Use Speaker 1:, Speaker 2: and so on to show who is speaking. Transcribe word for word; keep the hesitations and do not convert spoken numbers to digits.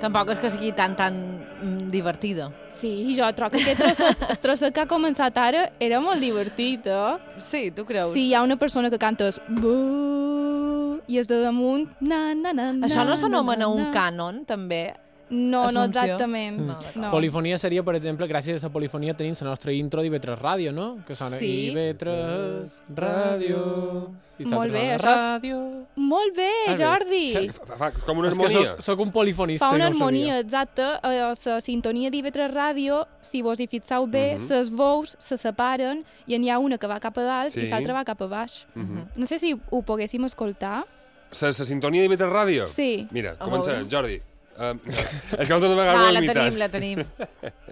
Speaker 1: Tampoc és que sigui tan, tan mm, divertida.
Speaker 2: Sí, jo trobo que aquest trosset, el trosset que ha començat ara era molt divertit, eh?
Speaker 1: Sí, tu creus?
Speaker 2: Sí, hi ha una persona que canta es bu i és de damunt na, na, na, na,
Speaker 1: Això no s'anomena
Speaker 2: na,
Speaker 1: un
Speaker 2: na.
Speaker 1: cànon, també?
Speaker 2: No, no
Speaker 1: Assumpció?
Speaker 2: exactament.
Speaker 1: No,
Speaker 2: No.
Speaker 3: Polifonia seria, per exemple, gràcies a la polifonia tenim la nostra intro d'I V tres Ràdio, no? Que sona
Speaker 2: Sí.
Speaker 3: I V tres Ràdio... I
Speaker 2: Molt bé,
Speaker 3: l'altra
Speaker 2: això és-
Speaker 3: ràdio...
Speaker 2: Molt bé,
Speaker 3: Ah, bé.
Speaker 2: Jordi!
Speaker 4: Fa, fa com una
Speaker 3: És que
Speaker 4: harmonia.
Speaker 3: soc, soc un polifonista
Speaker 2: Fa
Speaker 3: i
Speaker 2: una
Speaker 3: no ho
Speaker 2: harmonia,
Speaker 3: sabia.
Speaker 2: exacte. A la sintonia d'I V tres Ràdio, si vos hi fixeu bé,
Speaker 4: Mhm.
Speaker 2: les veus se separen i n'hi ha una que va cap a dalt
Speaker 4: Sí.
Speaker 2: i l'altra va cap a baix.
Speaker 4: Mhm.
Speaker 2: No sé si ho poguéssim escoltar.
Speaker 4: La, la sintonia d'I V tres Ràdio?
Speaker 2: Sí.
Speaker 4: Mira,
Speaker 1: A
Speaker 4: comencem.
Speaker 1: veure.
Speaker 4: Jordi. Uh, és que tota vegada
Speaker 1: No,
Speaker 4: ho he
Speaker 1: la
Speaker 4: imitat.
Speaker 1: tenim, la tenim.